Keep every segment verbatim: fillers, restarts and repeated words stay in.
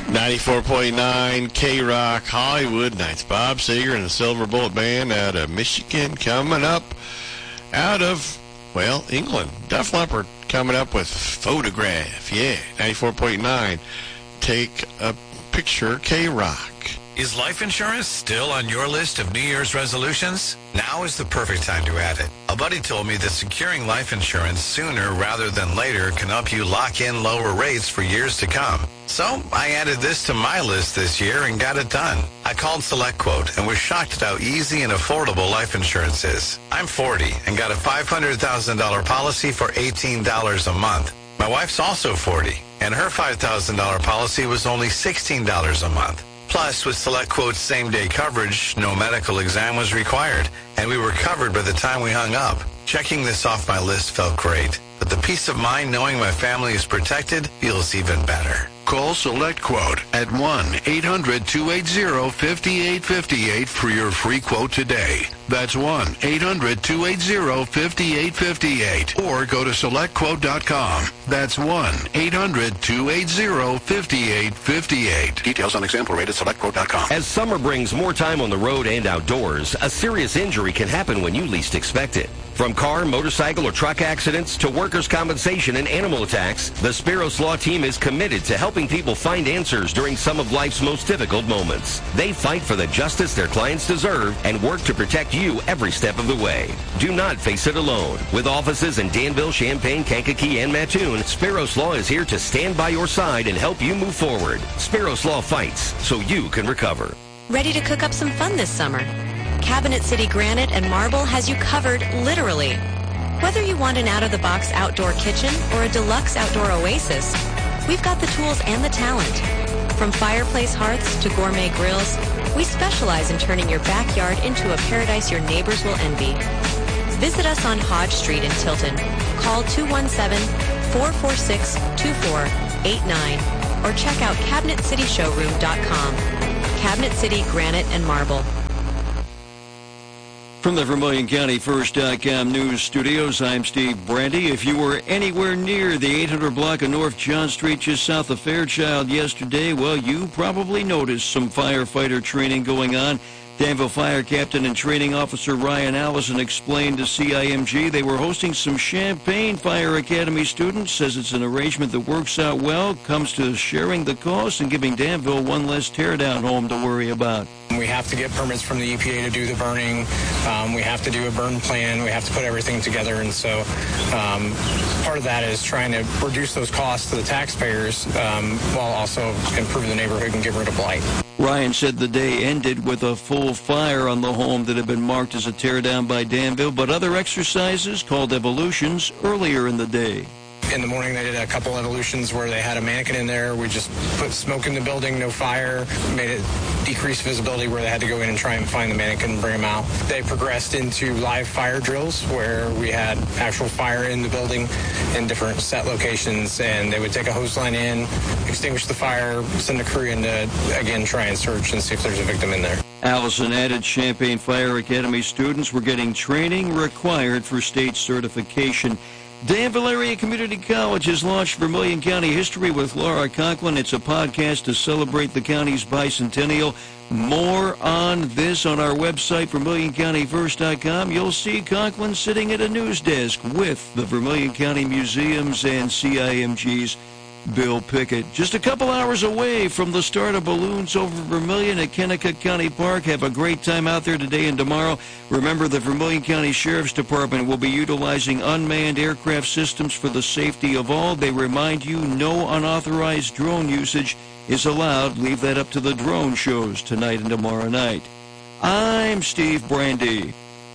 ninety-four point nine K-Rock Hollywood Nights. Bob Seger and the Silver Bullet Band out of Michigan coming up out of, well, England. Def Leppard coming up with Photograph. Yeah, ninety-four point nine. Take a picture, K-Rock. Is life insurance still on your list of New Year's resolutions? Now is the perfect time to add it. A buddy told me that securing life insurance sooner rather than later can help you lock in lower rates for years to come. So I added this to my list this year and got it done. I called SelectQuote and was shocked at how easy and affordable life insurance is. I'm forty and got a five hundred thousand dollars policy for eighteen dollars a month. My wife's also forty, and her five thousand dollars policy was only sixteen dollars a month. Plus, with SelectQuote's same-day coverage, no medical exam was required, and we were covered by the time we hung up. Checking this off my list felt great, but the peace of mind knowing my family is protected feels even better. Call SelectQuote at one eight hundred two eight zero five eight five eight for your free quote today. That's one eight hundred two eight zero five eight five eight. Or go to select quote dot com. That's one eight hundred two eight zero five eight five eight. Details on example rate at select quote dot com. As summer brings more time on the road and outdoors, a serious injury can happen when you least expect it. From car, motorcycle, or truck accidents to workers' compensation and animal attacks, the Spiros Law Team is committed to helping people find answers during some of life's most difficult moments. They fight for the justice their clients deserve and work to protect you every step of the way. Do not face it alone. With offices in Danville, Champaign, Kankakee, and Mattoon, Spiros Law is here to stand by your side and help you move forward. Spiros Law fights so you can recover. Ready to cook up some fun this summer? Cabinet City Granite and Marble has you covered, literally. Whether you want an out-of-the-box outdoor kitchen or a deluxe outdoor oasis, we've got the tools and the talent. From fireplace hearths to gourmet grills, we specialize in turning your backyard into a paradise your neighbors will envy. Visit us on Hodge Street in Tilton. Call two one seven, four four six, two four eight nine or check out cabinet city showroom dot com. Cabinet City Granite and Marble. From the Vermilion County First dot com news studios, I'm Steve Brandy. If you were anywhere near the eight hundred block of North John Street just south of Fairchild yesterday, well, you probably noticed some firefighter training going on. Danville Fire Captain and Training Officer Ryan Allison explained to C I M G they were hosting some Champaign Fire Academy students. Says it's an arrangement that works out well, comes to sharing the cost and giving Danville one less teardown home to worry about. We have to get permits from the E P A to do the burning. Um, we have to do a burn plan. We have to put everything together. And so um, part of that is trying to reduce those costs to the taxpayers um, while also improving the neighborhood and getting rid of blight. Ryan said the day ended with a full fire on the home that had been marked as a teardown by Danville, but other exercises called evolutions earlier in the day. In the morning, they did a couple evolutions where they had a mannequin in there. We just put smoke in the building, no fire, made it decrease visibility where they had to go in and try and find the mannequin and bring them out. They progressed into live fire drills where we had actual fire in the building in different set locations, and they would take a hose line in, extinguish the fire, send a crew in to, again, try and search and see if there's a victim in there. Allison added Champaign Fire Academy students were getting training required for state certification. Danville Area Community College has launched Vermilion County History with Laura Conklin. It's a podcast to celebrate the county's bicentennial. More on this on our website, Vermilion County First dot com. You'll see Conklin sitting at a news desk with the Vermilion County Museums and C I M G's Bill Pickett. Just a couple hours away from the start of Balloons over Vermilion at Kennecott County Park. Have a great time out there today and tomorrow. Remember, the Vermilion County Sheriff's Department will be utilizing unmanned aircraft systems for the safety of all. They remind you no unauthorized drone usage is allowed. Leave that up to the drone shows tonight and tomorrow night. I'm Steve Brandy.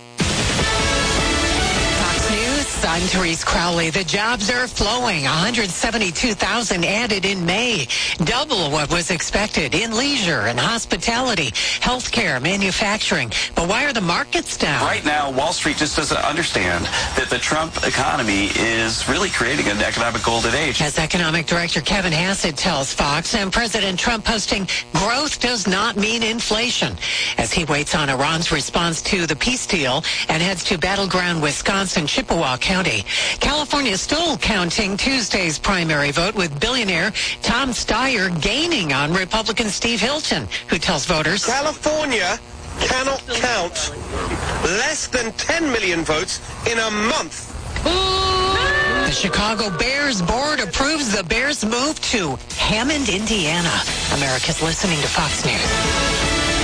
I'm Therese Crowley. The jobs are flowing. one hundred seventy-two thousand added in May, double what was expected in leisure and hospitality, healthcare, manufacturing. But why are the markets down? Right now, Wall Street just doesn't understand that the Trump economy is really creating an economic golden age. As Economic Director Kevin Hassett tells Fox, and President Trump posting growth does not mean inflation, as he waits on Iran's response to the peace deal and heads to battleground Wisconsin, Chippewa County. County. California is still counting Tuesday's primary vote, with billionaire Tom Steyer gaining on Republican Steve Hilton, who tells voters California cannot count less than ten million votes in a month. The Chicago Bears board approves the Bears' move to Hammond, Indiana. America's listening to Fox News.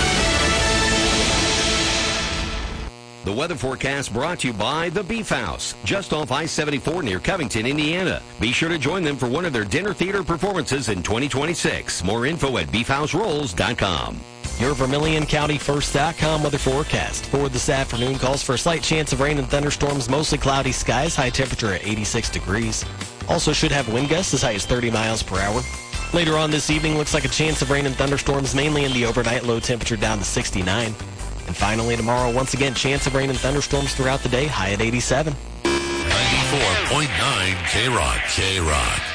The weather forecast brought to you by The Beef House, just off I seventy-four near Covington, Indiana. Be sure to join them for one of their dinner theater performances in twenty twenty-six. More info at beef house rolls dot com. Your Vermilion County First dot com weather forecast. For this afternoon, calls for a slight chance of rain and thunderstorms, mostly cloudy skies, high temperature at eighty-six degrees. Also should have wind gusts as high as thirty miles per hour. Later on this evening, looks like a chance of rain and thunderstorms, mainly in the overnight, low temperature down to sixty-nine. And finally tomorrow, once again, chance of rain and thunderstorms throughout the day, high at eighty-seven. ninety-four point nine K-Rock. K-Rock.